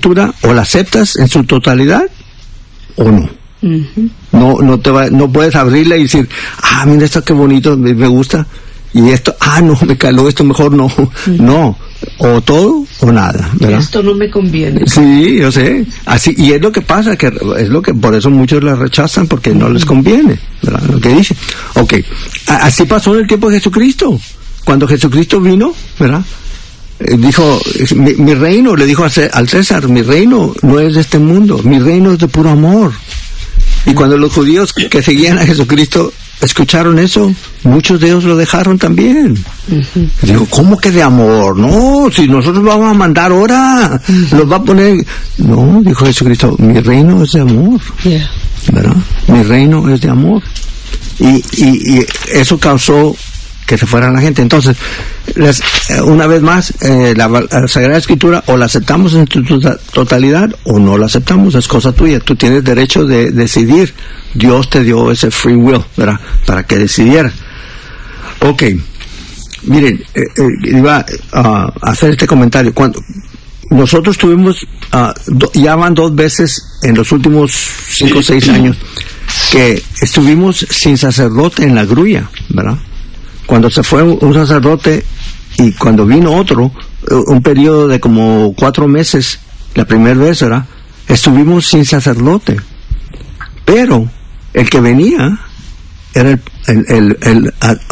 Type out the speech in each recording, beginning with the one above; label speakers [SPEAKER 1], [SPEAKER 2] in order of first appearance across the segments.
[SPEAKER 1] Escritura o la aceptas en su totalidad o no. No puedes abrirla y decir, mira esto qué bonito, me gusta, y esto, no, me caló esto, mejor no. No, o todo o nada, ¿verdad?
[SPEAKER 2] Esto no me conviene.
[SPEAKER 1] Sí, yo sé. Así, y es lo que pasa, que es lo que por eso muchos la rechazan, porque no les conviene, ¿verdad? Lo que dice. Okay. Así pasó en el tiempo de Jesucristo. Cuando Jesucristo vino, ¿verdad? Dijo, mi reino, le dijo al César, mi reino no es de este mundo, mi reino es de puro amor. Y cuando los judíos que seguían a Jesucristo escucharon eso, muchos de ellos lo dejaron también. Digo, ¿cómo que de amor? No, si nosotros vamos a mandar ahora, los va a poner... No, dijo Jesucristo, mi reino es de amor. ¿Verdad? Mi reino es de amor. Y eso causó que se fuera la gente. Entonces, una vez más, la Sagrada Escritura o la aceptamos en su totalidad o no la aceptamos, es cosa tuya. Tú tienes derecho de decidir. Dios te dio ese free will, ¿verdad? Para que decidieras. Ok, miren, iba a hacer este comentario. Cuando nosotros tuvimos, ya van 2 veces en los últimos 5 o 6 años que estuvimos sin sacerdote en la grulla, ¿verdad? Cuando se fue un sacerdote y cuando vino otro, un periodo de como 4 meses, la primera vez, ¿verdad? Estuvimos sin sacerdote. Pero el que venía era el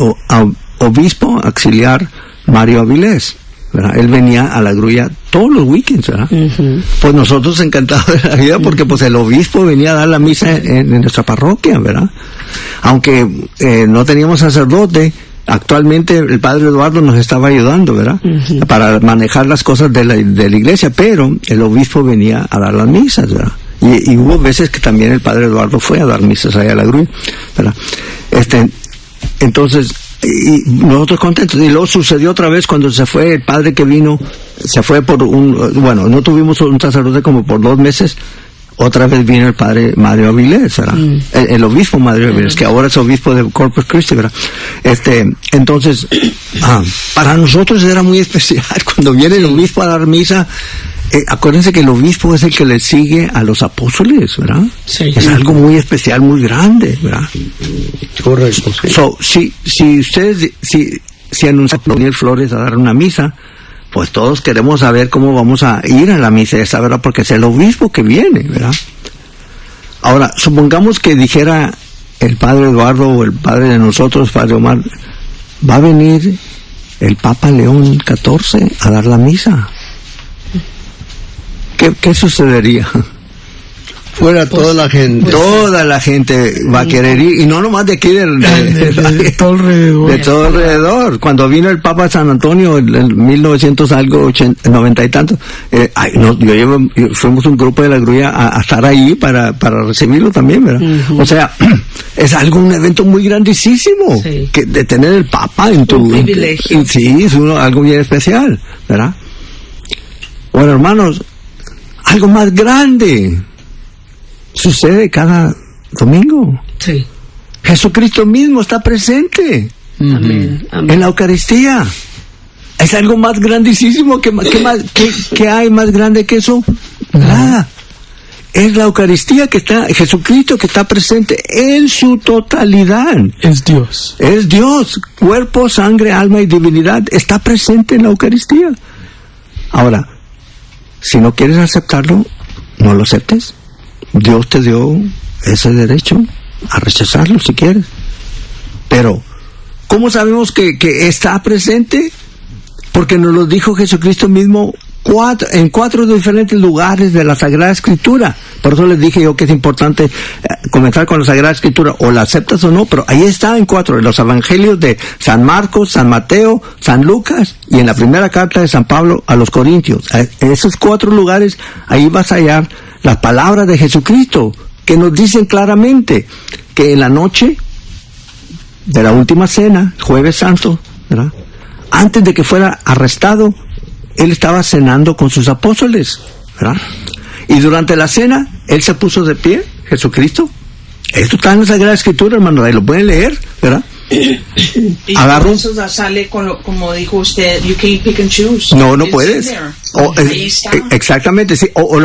[SPEAKER 1] obispo auxiliar Mario Avilés, ¿verdad? Él venía a la grulla todos los weekends, ¿verdad? Pues nosotros encantados de la vida porque pues el obispo venía a dar la misa en nuestra parroquia, ¿verdad? Aunque no teníamos sacerdote, actualmente el padre Eduardo nos estaba ayudando, ¿verdad? Para manejar las cosas de la iglesia, pero el obispo venía a dar las misas, ¿verdad? Y hubo veces que también el padre Eduardo fue a dar misas allá a la grulla, ¿verdad? Entonces, y nosotros contentos. Y luego sucedió otra vez cuando se fue el padre que vino, se fue no tuvimos un sacerdote como por 2 meses. Otra vez vino el padre Mario Avilés, ¿verdad? El obispo Mario Avilés, que ahora es obispo de Corpus Christi, ¿verdad? Entonces, para nosotros era muy especial cuando viene el obispo a dar misa. Acuérdense que el obispo es el que le sigue a los apóstoles, ¿verdad? Sí. Es algo muy especial, muy grande, ¿verdad?
[SPEAKER 3] Correcto. Sí.
[SPEAKER 1] Si ustedes, si anuncian a Daniel Flores a dar una misa, pues todos queremos saber cómo vamos a ir a la misa esa, ¿verdad? Porque es el obispo que viene, ¿verdad? Ahora, supongamos que dijera el padre Eduardo o el padre de nosotros, padre Omar, va a venir el Papa León XIV a dar la misa. ¿Qué sucedería?
[SPEAKER 3] Fuera toda la gente.
[SPEAKER 1] Toda la gente va a querer ir, y no nomás de aquí,
[SPEAKER 4] de todo alrededor.
[SPEAKER 1] De todo alrededor. Cuando vino el Papa San Antonio en 1900 algo, 90 y tanto, fuimos un grupo de la grulla a estar ahí para recibirlo también, ¿verdad? O sea, es un evento muy grandísimo, de tener el Papa en tu...
[SPEAKER 2] Un privilegio.
[SPEAKER 1] Sí, es algo bien especial, ¿verdad? Bueno, hermanos, algo más grande sucede cada domingo.
[SPEAKER 2] Sí.
[SPEAKER 1] Jesucristo mismo está presente.
[SPEAKER 2] Amén.
[SPEAKER 1] En la Eucaristía. Es algo más grandísimo. ¿Qué hay más grande que eso? Nada. Es la Eucaristía Jesucristo que está presente en su totalidad.
[SPEAKER 4] Es Dios.
[SPEAKER 1] Es Dios. Cuerpo, sangre, alma y divinidad. Está presente en la Eucaristía. Ahora, si no quieres aceptarlo, no lo aceptes. Dios te dio ese derecho a rechazarlo si quieres. Pero, ¿cómo sabemos que está presente? Porque nos lo dijo Jesucristo mismo en 4 diferentes lugares de la Sagrada Escritura. Por eso les dije yo que es importante comenzar con la Sagrada Escritura, o la aceptas o no, pero ahí está en 4, en los Evangelios de San Marcos, San Mateo, San Lucas, y en la primera carta de San Pablo a los Corintios. En esos 4 lugares, ahí vas a hallar las palabras de Jesucristo, que nos dicen claramente que en la noche de la última cena, Jueves Santo, ¿verdad?, antes de que fuera arrestado, Él estaba cenando con sus apóstoles, ¿verdad? Y durante la cena, Él se puso de pie, Jesucristo. Esto está en la Sagrada Escritura, hermano, ahí lo pueden leer, ¿verdad?
[SPEAKER 2] Y
[SPEAKER 1] agarró.
[SPEAKER 2] Eso sale como dijo usted, you can't pick and choose.
[SPEAKER 1] No puedes.
[SPEAKER 2] Ahí está.
[SPEAKER 1] Exactamente, sí. O